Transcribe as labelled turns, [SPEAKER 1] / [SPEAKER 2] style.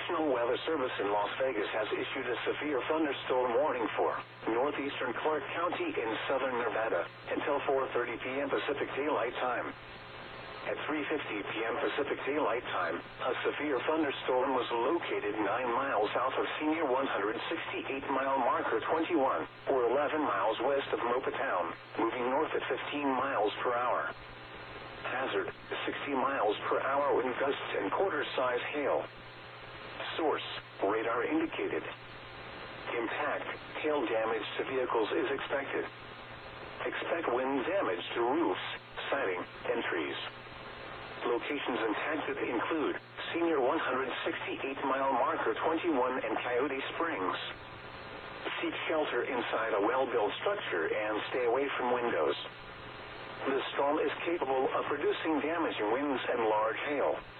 [SPEAKER 1] National Weather Service in Las Vegas has issued a severe thunderstorm warning for northeastern Clark County in southern Nevada until 4:30 p.m. Pacific Daylight Time. At 3:50 p.m. Pacific Daylight Time, a severe thunderstorm was located 9 miles south of Senior 168-mile marker 21, or 11 miles west of Mopa Town, moving north at 15 miles per hour. Hazard, 60 miles per hour wind gusts and quarter-size hail. Source, radar indicated. Impact, hail damage to vehicles is expected. Expect wind damage to roofs, siding, and trees. Locations impacted include Senior 168-mile marker 21 and Coyote Springs. Seek shelter inside a well-built structure and stay away from windows. The storm is capable of producing damaging winds and large hail.